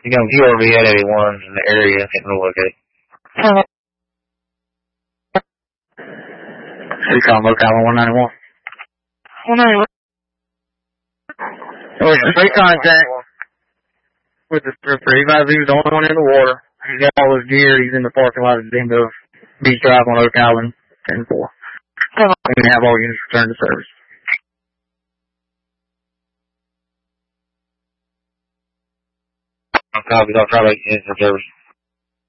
You know, QRV at 81 in the area. Taking a look at it. Recon local 191. 191. Oh, yeah, straight contact with the stripper. He was the only one in the water. He's got all his gear. He's in the parking lot at the end of Beach Drive on Oak Island, 10-4. We have all units returned to service. Copy, I'll try to get into service.